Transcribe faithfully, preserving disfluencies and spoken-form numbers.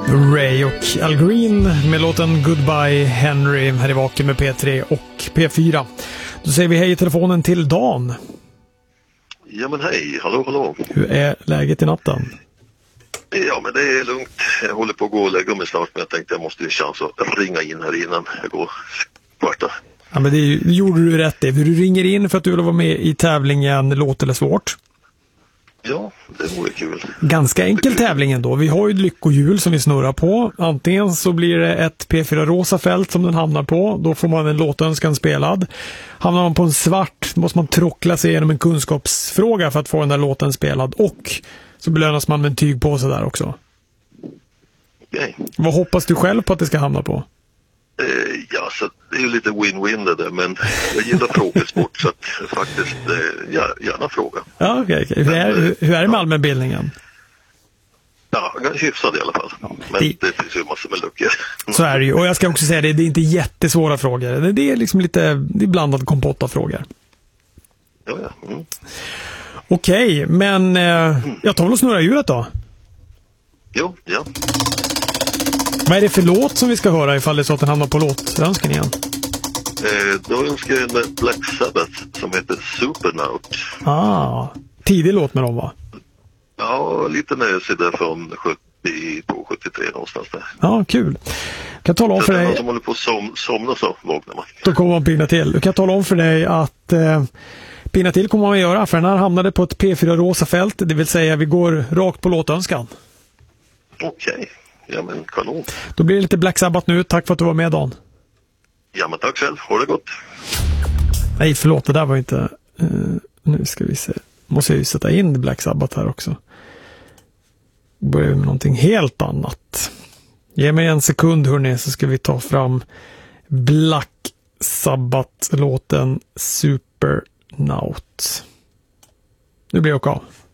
Ray och Al Green med låten Goodbye Henry här i Vaken med P tre och P fyra. Då säger vi hej i telefonen till Dan. Ja men hej, hallå hallå. Hur är läget i natten? Ja men det är lugnt. Jag håller på att gå och lägga mig snart, men jag tänkte jag måste ju en chans att ringa in här innan jag går kvarta. Ja men det, är, det gjorde du rätt i. Du ringer in för att du vill vara med i tävlingen Låt eller svårt. Ja, det vore kul. Ganska enkel tävling ändå. Vi har ju ett lyckohjul som vi snurrar på. Antingen så blir det ett P fyra rosa fält som den hamnar på. Då får man en låtönskan spelad. Hamnar man på en svart måste man trockla sig igenom en kunskapsfråga för att få den där låten spelad. Och så belönas man med en tygpåse där också. Okej. Vad hoppas du själv på att det ska hamna på? Eh, ja, så det är ju lite win-win det där, men jag gillar frågesport så att faktiskt, eh, ja, gärna fråga. Ja, okej. Okay, okay. Hur, är, hur är det med allmänbildningen? Ja, hyfsad i alla fall. Ja, men det, det finns ju massor med luckor. Så är det ju. Och jag ska också säga det, det är inte jättesvåra frågor. Det, det är liksom lite, det är blandad kompott av frågor. Ja, ja. Mm. Okej, okay, men eh, jag tar väl och snurrar hjulet då? Jo, ja. Vad är det för låt som vi ska höra ifall det är så att den hamnar på låtönskan igen? Eh, då önskar jag en Black Sabbath som heter Supernaut. Ah, tidig låt med dem va? Ja, lite nösig där från sjuttio sjuttiotre någonstans där. Ja, kul. Kan jag tala om för dig... Någon som håller på att som, somna så vaknar man. Då kommer man pigna till. Kan jag tala om för dig att eh, pigna till kommer man att göra, för den här hamnade på ett P fyra rosa fält, det vill säga vi går rakt på låtönskan. Okej. Okay. Ja men kanon. Då blir det lite Black Sabbath nu. Tack för att du var med Dan. Ja men tack själv. Ha det gott. Nej förlåt, det där var inte... Uh, nu ska vi se. Måste jag ju sätta in Black Sabbath här också. Börjar med någonting helt annat. Ge mig en sekund hörni, så ska vi ta fram Black Sabbath-låten Supernaut. Nu blir jag av.